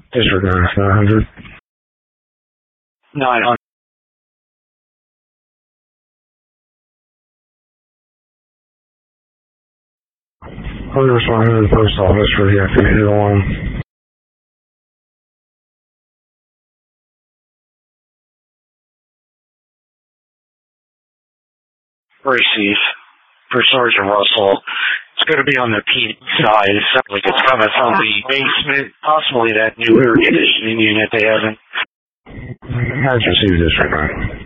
District 900. 900. I'll be responding to the post office for the activated alarm. Receive. For Sergeant Russell. It's going to be on the P side. It sounds like it's coming from the basement, possibly that new air conditioning unit they have in. Has received District 9.